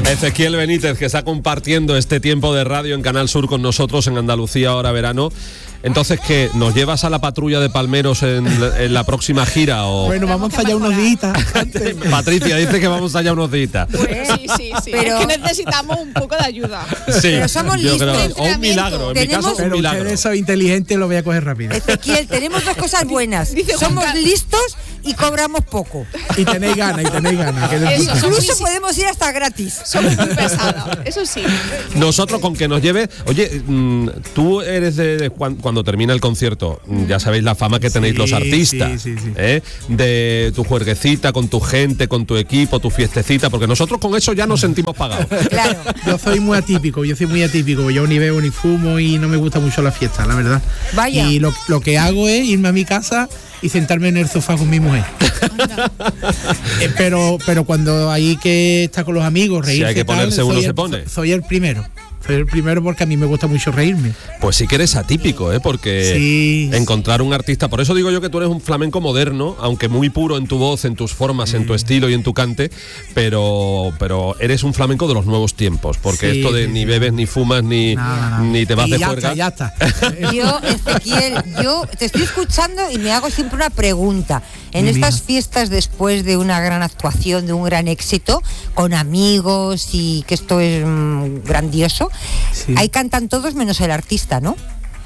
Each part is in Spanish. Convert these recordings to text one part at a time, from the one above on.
Ezequiel Benítez, que está compartiendo este tiempo de radio en Canal Sur con nosotros en Andalucía Ahora Verano. Entonces, ¿qué? ¿Nos llevas a la patrulla de Palmeros en la próxima gira? O... Bueno, vamos allá unos días. Patricia dice que vamos allá unos días. Pues, sí. Pero es que necesitamos un poco de ayuda. Sí, pero somos listos. O un milagro, en mi caso un milagro. Ustedes son inteligentes, lo voy a coger rápido. Ezequiel, tenemos dos cosas buenas. Somos listos y cobramos poco. Y tenéis ganas. Incluso podemos ir hasta gratis. Somos muy pesados, eso sí. Nosotros con que nos lleve... Oye, tú eres de cuando termina el concierto, ya sabéis la fama que tenéis los artistas, sí. De tu juerguecita, con tu gente, con tu equipo, tu fiestecita, porque nosotros con eso ya nos sentimos pagados. Claro. Yo soy muy atípico, yo ni bebo ni fumo y no me gusta mucho la fiesta, la verdad. Vaya. Y lo que hago es irme a mi casa y sentarme en el sofá con mi mujer. Pero cuando hay que estar con los amigos, reírse, si hay que ponerse uno se pone. Soy el primero porque a mí me gusta mucho reírme. Pues sí que eres atípico, porque encontrar un artista, por eso digo yo que tú eres un flamenco moderno, aunque muy puro en tu voz, en tus formas, en tu estilo y en tu cante, pero eres un flamenco de los nuevos tiempos, porque esto de ni bebes, ni fumas, ni te vas de juerga. Ya está. Yo, Ezequiel, te estoy escuchando y me hago siempre una pregunta. En estas fiestas, después de una gran actuación, de un gran éxito, con amigos y que esto es grandioso, ahí cantan todos menos el artista, ¿no?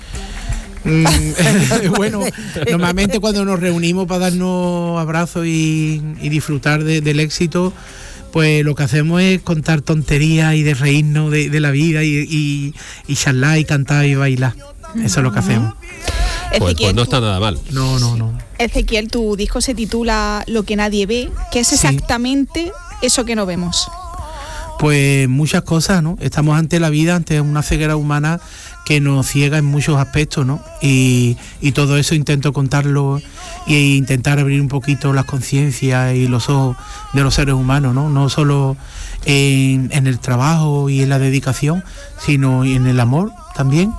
Bueno, normalmente cuando nos reunimos para darnos abrazos y disfrutar del éxito, pues lo que hacemos es contar tonterías y de reírnos de la vida y charlar y cantar y bailar. Eso es lo que hacemos. Pues no está nada mal. No. Ezequiel, tu disco se titula Lo que nadie ve. ¿Qué es exactamente eso que no vemos? Pues muchas cosas, ¿no? Estamos ante la vida, ante una ceguera humana que nos ciega en muchos aspectos, ¿no? Y todo eso intento contarlo e intentar abrir un poquito las conciencias y los ojos de los seres humanos, ¿no? No solo en el trabajo y en la dedicación, sino en el amor también.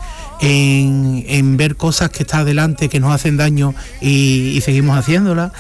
En ver cosas que está adelante que nos hacen daño y seguimos haciéndolas.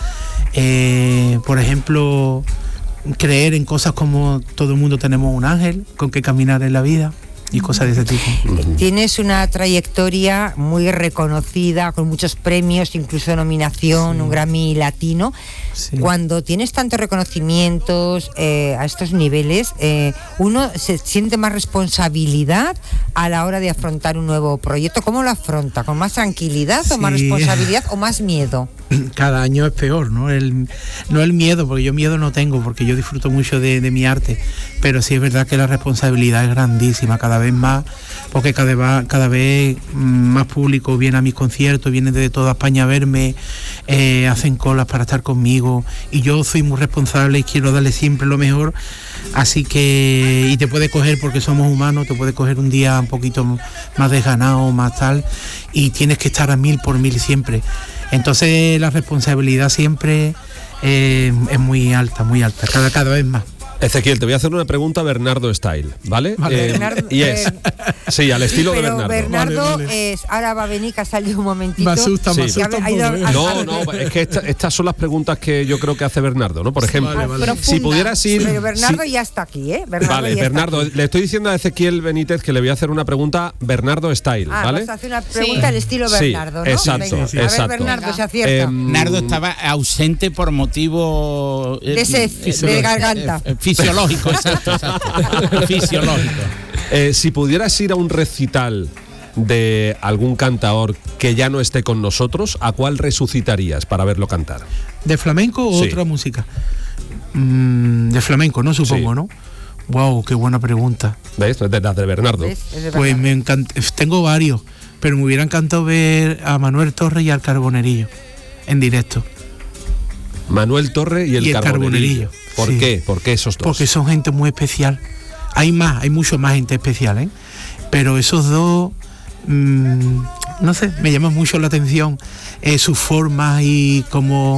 Por ejemplo, creer en cosas como todo el mundo tenemos un ángel con que caminar en la vida y cosas de ese tipo. Tienes una trayectoria muy reconocida, con muchos premios, incluso nominación, un Grammy Latino. Sí. Cuando tienes tantos reconocimientos a estos niveles, uno se siente más responsabilidad a la hora de afrontar un nuevo proyecto. ¿Cómo lo afronta? ¿Con más tranquilidad o más responsabilidad o más miedo? Cada año es peor, ¿no? No el miedo, porque yo miedo no tengo, porque yo disfruto mucho de mi arte, pero sí es verdad que la responsabilidad es grandísima, cada vez más, porque cada vez más público viene a mis conciertos, viene de toda España a verme, hacen colas para estar conmigo, y yo soy muy responsable y quiero darle siempre lo mejor, así que, y te puede coger, porque somos humanos, te puede coger un día un poquito más desganado, más tal, y tienes que estar a 1000 por 1000 siempre. Entonces la responsabilidad siempre es muy alta, cada vez más. Ezequiel, te voy a hacer una pregunta Bernardo Style, ¿vale? Y es, sí, al estilo de Bernardo. Bernardo vale. ahora va a venir, que ha salido un momentito. Me asusta un poco. No, es que estas son las preguntas que yo creo que hace Bernardo, ¿no? Por ejemplo, si pudieras ir... Pero Bernardo ya está aquí, ¿eh? Bernardo, le estoy diciendo a Ezequiel Benítez que le voy a hacer una pregunta Bernardo Style, ¿vale? Vas a hacer una pregunta al estilo Bernardo, ¿no? Exacto, Venga, exacto. A ver, Bernardo, se acierta. Bernardo estaba ausente por motivo... de garganta. Fisiológico, exacto. Fisiológico. Si pudieras ir a un recital de algún cantador que ya no esté con nosotros, ¿a cuál resucitarías para verlo cantar? ¿De flamenco o otra música? De flamenco, ¿no? Supongo, ¿no? Wow, qué buena pregunta. ¿Ves? De Bernardo. Pues me encanta, tengo varios, pero me hubiera encantado ver a Manuel Torre y al Carbonerillo en directo. Manuel Torre y el Carbonerillo. ¿Por qué? ¿Por qué esos dos? Porque son gente muy especial. Hay mucho más gente especial, ¿eh? Pero esos dos, no sé, me llaman mucho la atención sus formas y cómo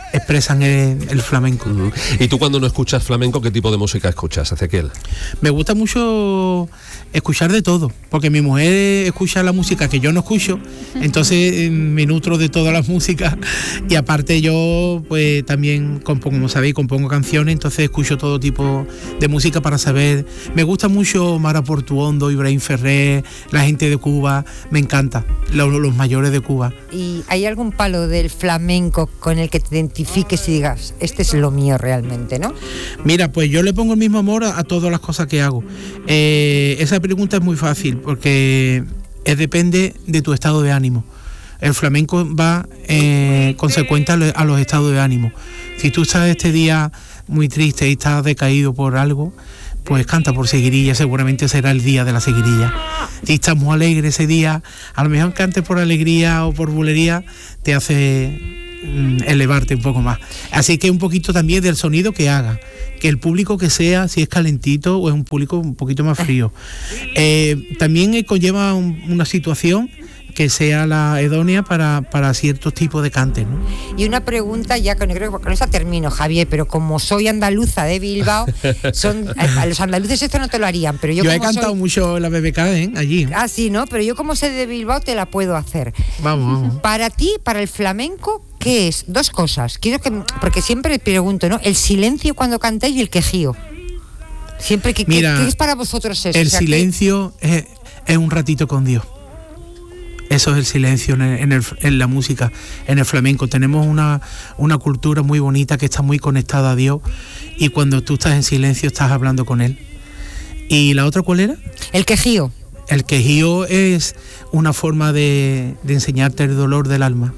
expresan el flamenco. ¿Y tú cuando no escuchas flamenco, qué tipo de música escuchas, Ezequiel? Me gusta mucho escuchar de todo, porque mi mujer escucha la música que yo no escucho, entonces me nutro de todas las músicas, y aparte yo pues también compongo, como sabéis, compongo canciones, entonces escucho todo tipo de música para saber. Me gusta mucho Mara Portuondo, Ibrahim Ferrer, la gente de Cuba, me encanta, los mayores de Cuba. ¿Y hay algún palo del flamenco con el que te identifiques y digas, este es lo mío realmente, no? Mira, pues yo le pongo el mismo amor a todas las cosas que hago. Esa pregunta es muy fácil porque depende de tu estado de ánimo. El flamenco va consecuente a los estados de ánimo. Si tú estás este día muy triste y estás decaído por algo, pues canta por seguirilla, seguramente será el día de la seguirilla. Si estás muy alegre ese día, a lo mejor cantes por alegría o por bulería, te hace elevarte un poco más. Así que un poquito también del sonido que haga, que el público que sea, si es calentito o es un público un poquito más frío. También conlleva una situación que sea la idónea para ciertos tipos de cantes, ¿no? Y una pregunta, ya que no creo que con esa termino, Javier, pero como soy andaluza de Bilbao, a los andaluces esto no te lo harían, pero yo he cantado mucho en la BBK, allí. Ah, sí, ¿no? Pero yo como soy de Bilbao te la puedo hacer. Vamos. Para ti, para el flamenco, ¿qué es? Dos cosas. Porque siempre pregunto, ¿no? El silencio cuando cantáis y el quejío. Siempre Mira, ¿qué es para vosotros eso? El silencio es un ratito con Dios. Eso es el silencio en la música, en el flamenco. Tenemos una cultura muy bonita que está muy conectada a Dios, y cuando tú estás en silencio estás hablando con Él. ¿Y la otra cuál era? El quejío. El quejío es una forma de enseñarte el dolor del alma.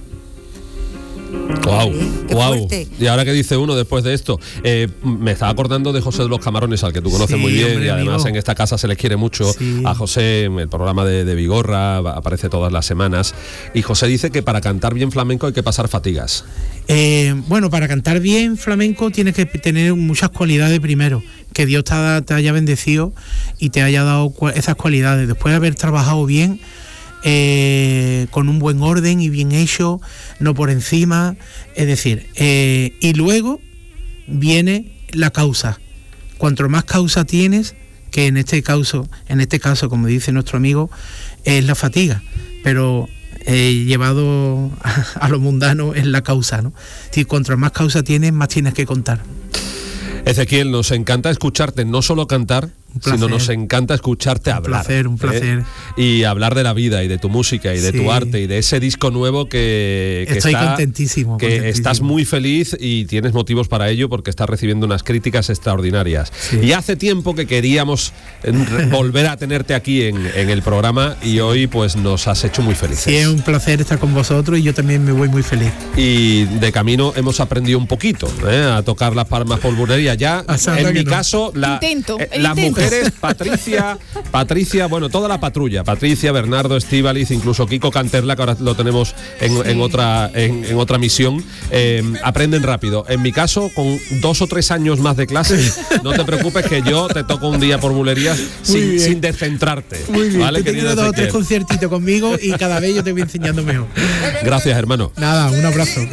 Wow. Y ahora que dice uno después de esto, me estaba acordando de José de los Camarones, al que tú conoces muy bien, hombre, y además amigo. En esta casa se les quiere mucho a José. El programa de Vigorra aparece todas las semanas, y José dice que para cantar bien flamenco hay que pasar fatigas. Bueno, para cantar bien flamenco tienes que tener muchas cualidades primero, que Dios te haya bendecido y te haya dado esas cualidades. Después de haber trabajado bien, con un buen orden y bien hecho, no por encima, es decir, y luego viene la causa. Cuanto más causa tienes, que en este caso, como dice nuestro amigo, es la fatiga, pero llevado a lo mundano es la causa, ¿no? Si cuanto más causa tienes, más tienes que contar. Ezequiel, nos encanta escucharte, no solo cantar, sino nos encanta escucharte hablar. Un placer. Y hablar de la vida y de tu música y de tu arte y de ese disco nuevo que estoy contentísimo. Estás muy feliz y tienes motivos para ello, porque estás recibiendo unas críticas extraordinarias. Sí. Y hace tiempo que queríamos volver a tenerte aquí en el programa, y hoy pues nos has hecho muy felices. Sí, es un placer estar con vosotros, y yo también me voy muy feliz. Y de camino hemos aprendido un poquito a tocar las palmas por bulería. Ya, en mi caso, las mujeres, Patricia, bueno, toda la patrulla, Patricia, Bernardo, Estíbaliz, incluso Kiko Canterla, que ahora lo tenemos en otra misión, aprenden rápido. En mi caso, con 2 o 3 años más de clase, no te preocupes, que yo te toco un día por bulerías sin descentrarte. Muy bien, ¿vale? Tú tienes 2 o 3 conciertitos conmigo y cada vez yo te voy enseñando mejor. Gracias, hermano. Nada, un abrazo.